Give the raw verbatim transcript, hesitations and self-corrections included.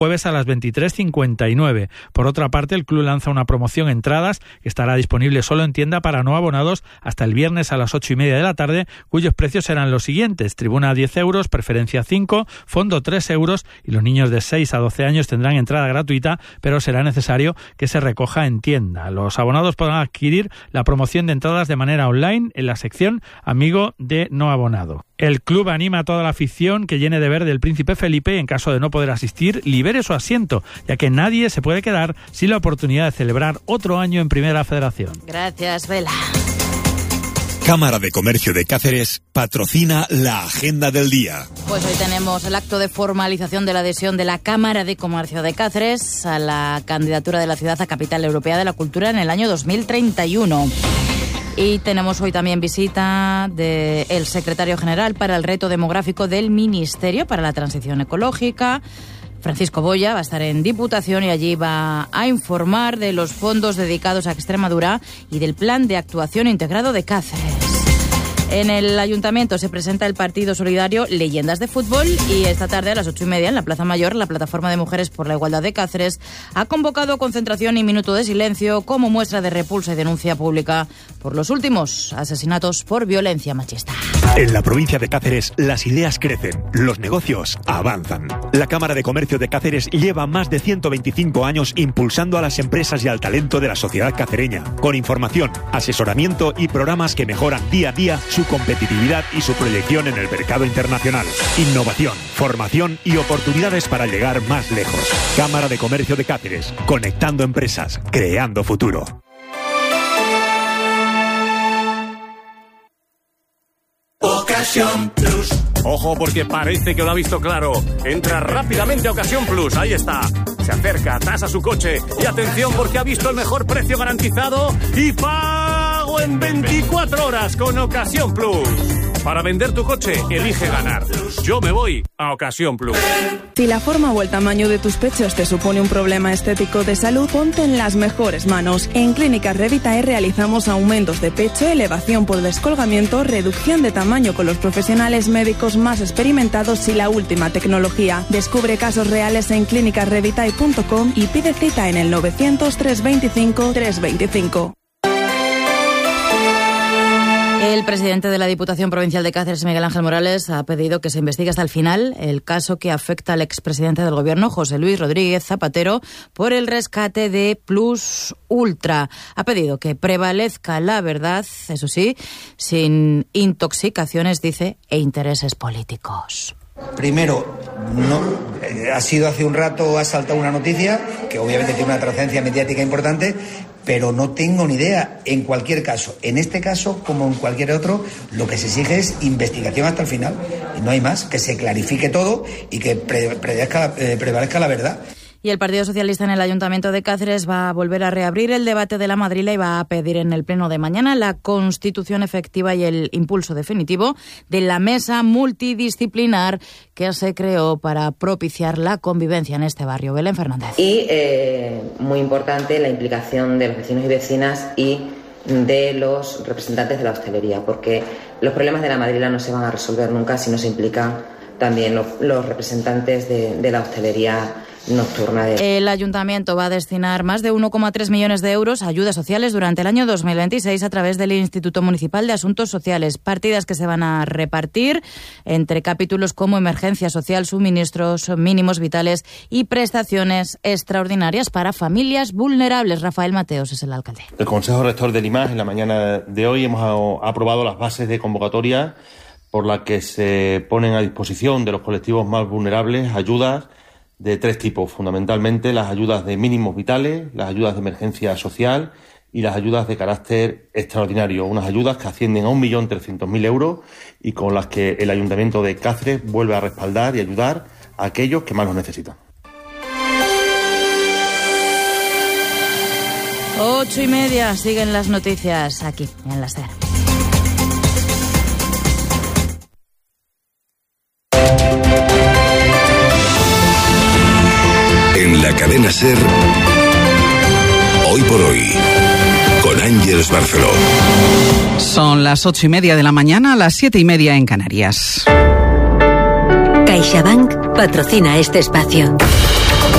jueves a las veintitrés cincuenta y nueve. Por otra parte, el club lanza una promoción entradas que estará disponible solo en tienda para no abonados hasta el viernes a las ocho y media de la tarde, cuyos precios serán los siguientes: tribuna diez euros, preferencia cinco, fondo tres euros, y los niños de seis a doce años tendrán entrada gratuita, pero será necesario que se recoja en tienda. Los abonados podrán adquirir la promoción de entradas de manera online en la sección Amigo de no abonado. El club anima a toda la afición que llene de verde el Príncipe Felipe y, en caso de no poder asistir, libere su asiento, ya que nadie se puede quedar sin la oportunidad de celebrar otro año en Primera Federación. Gracias, Vela. Cámara de Comercio de Cáceres patrocina la agenda del día. Pues hoy tenemos el acto de formalización de la adhesión de la Cámara de Comercio de Cáceres a la candidatura de la ciudad a Capital Europea de la Cultura en el año dos mil treinta y uno. Y tenemos hoy también visita del secretario general para el reto demográfico del Ministerio para la Transición Ecológica. Francisco Boya va a estar en Diputación y allí va a informar de los fondos dedicados a Extremadura y del plan de actuación integrado de Cáceres. En el Ayuntamiento se presenta el Partido Solidario Leyendas de Fútbol y esta tarde a las ocho y media en la Plaza Mayor la Plataforma de Mujeres por la Igualdad de Cáceres ha convocado concentración y minuto de silencio como muestra de repulsa y denuncia pública por los últimos asesinatos por violencia machista. En la provincia de Cáceres las ideas crecen, los negocios avanzan. La Cámara de Comercio de Cáceres lleva más de ciento veinticinco años impulsando a las empresas y al talento de la sociedad cacereña, con información, asesoramiento y programas que mejoran día a día su competitividad y su proyección en el mercado internacional. Innovación, formación y oportunidades para llegar más lejos. Cámara de Comercio de Cáceres, conectando empresas, creando futuro. Ocasión Plus. Ojo, porque parece que lo ha visto claro. Entra rápidamente a Ocasión Plus, ahí está. Se acerca, tasa su coche y atención porque ha visto el mejor precio garantizado y pago en veinticuatro horas con Ocasión Plus. Para vender tu coche, elige ganar. Yo me voy a Ocasión Plus. Si la forma o el tamaño de tus pechos te supone un problema estético de salud, ponte en las mejores manos. En Clínicas Revitae realizamos aumentos de pecho, elevación por descolgamiento, reducción de tamaño con los profesionales médicos más experimentados y la última tecnología. Descubre casos reales en clínicas revitae punto com y pide cita en el novecientos, trescientos veinticinco, trescientos veinticinco. El presidente de la Diputación Provincial de Cáceres, Miguel Ángel Morales, ha pedido que se investigue hasta el final el caso que afecta al expresidente del Gobierno, José Luis Rodríguez Zapatero, por el rescate de Plus Ultra. Ha pedido que prevalezca la verdad, eso sí, sin intoxicaciones, dice, e intereses políticos. Primero, no, eh, ha sido hace un rato, ha saltado una noticia que obviamente tiene una trascendencia mediática importante, pero no tengo ni idea. En cualquier caso, en este caso como en cualquier otro, lo que se exige es investigación hasta el final. No hay más, que se clarifique todo y que pre- prevalezca, eh, prevalezca la verdad. Y el Partido Socialista en el Ayuntamiento de Cáceres va a volver a reabrir el debate de la Madrila y va a pedir en el pleno de mañana la constitución efectiva y el impulso definitivo de la mesa multidisciplinar que se creó para propiciar la convivencia en este barrio. Belén Fernández. Y eh, muy importante la implicación de los vecinos y vecinas y de los representantes de la hostelería, porque los problemas de la Madrila no se van a resolver nunca si no se implican también los, los representantes de, de la hostelería nocturna. De... El Ayuntamiento va a destinar más de uno coma tres millones de euros a ayudas sociales durante el año dos mil veintiséis a través del Instituto Municipal de Asuntos Sociales. Partidas que se van a repartir entre capítulos como emergencia social, suministros mínimos vitales y prestaciones extraordinarias para familias vulnerables. Rafael Mateos es el alcalde. El Consejo Rector del I M A S en la mañana de hoy hemos aprobado las bases de convocatoria por la que se ponen a disposición de los colectivos más vulnerables ayudas de tres tipos, fundamentalmente las ayudas de mínimos vitales, las ayudas de emergencia social y las ayudas de carácter extraordinario, unas ayudas que ascienden a un millón trescientos mil euros y con las que el Ayuntamiento de Cáceres vuelve a respaldar y ayudar a aquellos que más los necesitan. Ocho y media, siguen las noticias aquí en La SER. En la cadena SER, Hoy por Hoy, con Ángeles Barceló. Son las ocho y media de la mañana, las siete y media en Canarias. CaixaBank patrocina este espacio.